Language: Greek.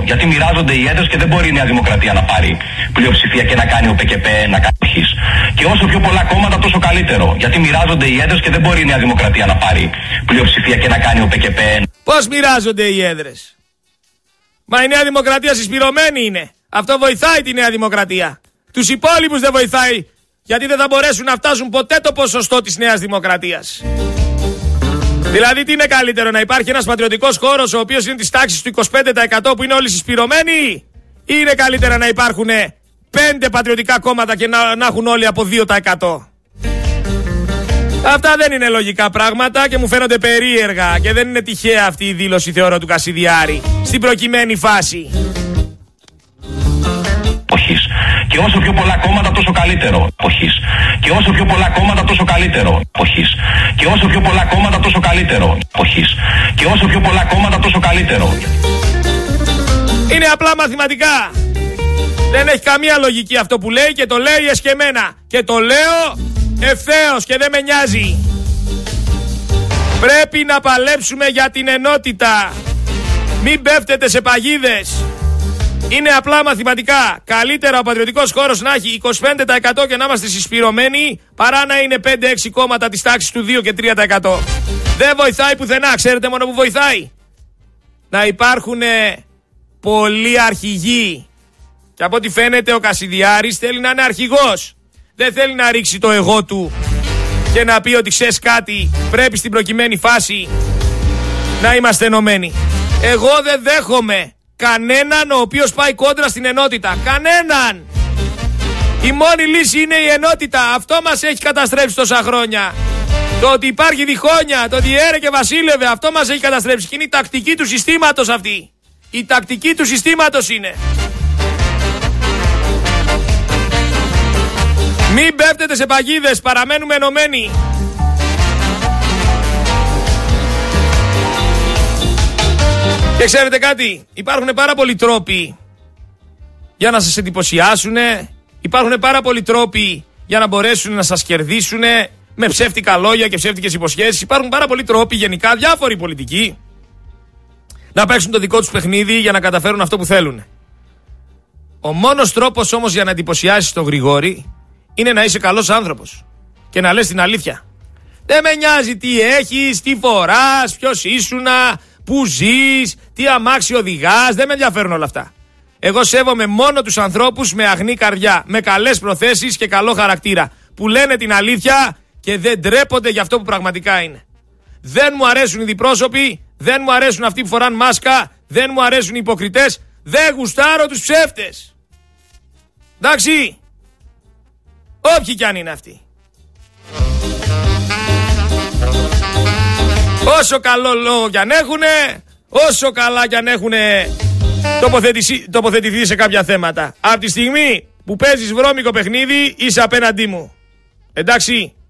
Γιατί μοιράζονται οι έδρες και δεν μπορεί η Νέα Δημοκρατία να πάρει πλειοψηφία και να κάνει ο ΠΚΠ να κάνει αρχής. Και όσο πιο πολλά κόμματα τόσο καλύτερο. Γιατί μοιράζονται οι έδρες και δεν μπορεί η Νέα Δημοκρατία να πάρει πλειοψηφία και να κάνει ο ΠΚΠ. Πώς μοιράζονται οι έδρες? Μα η Νέα Δημοκρατία συσπηρωμένη είναι. Αυτό βοηθάει τη Νέα Δημοκρατία. Τους υπόλοιπους δεν βοηθάει. Γιατί δεν θα μπορέσουν να φτάσουν ποτέ το ποσοστό της Νέας Δημοκρατίας. Δηλαδή τι είναι καλύτερο, να υπάρχει ένας πατριωτικός χώρος ο οποίος είναι της τάξης του 25% που είναι όλοι συσπηρωμένοι, ή είναι καλύτερα να υπάρχουν 5 πατριωτικά κόμματα και να έχουν όλοι από 2%? Αυτά δεν είναι λογικά πράγματα και μου φαίνονται περίεργα και δεν είναι τυχαία αυτή η δήλωση, θεωρώ, του Κασιδιάρη στην προκειμένη φάση. Εποχής. Και όσο πιο πολλά κόμματα τόσο καλύτερο. Εποχής. Και όσο πιο πολλά κόμματα τόσο καλύτερο. Εποχής. Και όσο πιο πολλά κόμματα τόσο καλύτερο. Εποχής. Και όσο πιο πολλά κόμματα τόσο καλύτερο. Είναι απλά μαθηματικά. Δεν έχει καμία λογική αυτό που λέει και το λέει εσκεμμένα. Και το λέω ευθέως και δεν με νοιάζει. Πρέπει να παλέψουμε για την ενότητα. Μην πέφτετε σε παγίδες. Είναι απλά μαθηματικά. Καλύτερα ο πατριωτικός χώρος να έχει 25% και να είμαστε συσπηρωμένοι, παρά να είναι 5-6 κόμματα της τάξης του 2 και 3%. Δεν βοηθάει πουθενά. Ξέρετε μόνο που βοηθάει? Να υπάρχουν πολλοί αρχηγοί. Και από ό,τι φαίνεται ο Κασιδιάρης θέλει να είναι αρχηγός. Δεν θέλει να ρίξει το εγώ του και να πει ότι ξέρεις κάτι, πρέπει στην προκειμένη φάση να είμαστε ενωμένοι. Εγώ δεν δέχομαι κανέναν ο οποίος πάει κόντρα στην ενότητα. Κανέναν! Η μόνη λύση είναι η ενότητα. Αυτό μας έχει καταστρέψει τόσα χρόνια. Το ότι υπάρχει διχόνια, το ότι έρε και βασίλευε, αυτό μας έχει καταστρέψει. Και είναι η τακτική του συστήματος αυτή. Η τακτική του συστήματος είναι. Μην πέφτετε σε παγίδες, παραμένουμε ενωμένοι. Και ξέρετε κάτι, υπάρχουν πάρα πολλοί τρόποι για να σας εντυπωσιάσουν, υπάρχουν πάρα πολλοί τρόποι για να μπορέσουν να σας κερδίσουν με ψεύτικα λόγια και ψεύτικες υποσχέσεις. Υπάρχουν πάρα πολλοί τρόποι γενικά, διάφοροι πολιτικοί, να παίξουν το δικό τους παιχνίδι για να καταφέρουν αυτό που θέλουν. Ο μόνος τρόπος όμως για να εντυπωσιάσεις τον Γρηγόρη είναι να είσαι καλός άνθρωπος και να λες την αλήθεια. Δεν με νοιάζει τι έχεις, τι φοράς, ποιος ήσουνα, πού ζεις, τι αμάξι οδηγάς, δεν με ενδιαφέρουν όλα αυτά. Εγώ σέβομαι μόνο τους ανθρώπους με αγνή καρδιά, με καλές προθέσεις και καλό χαρακτήρα, που λένε την αλήθεια και δεν ντρέπονται για αυτό που πραγματικά είναι. Δεν μου αρέσουν οι διπρόσωποι, δεν μου αρέσουν αυτοί που φοράν μάσκα, δεν μου αρέσουν οι υποκριτές, δεν γουστάρω τους ψεύτες. Εντάξει, όποιοι κι αν είναι αυτοί. Όσο καλό λόγο κι αν έχουνε, όσο καλά κι αν έχουνε τοποθετηθεί σε κάποια θέματα. Από τη στιγμή που παίζεις βρώμικο παιχνίδι, είσαι απέναντί μου. Εντάξει.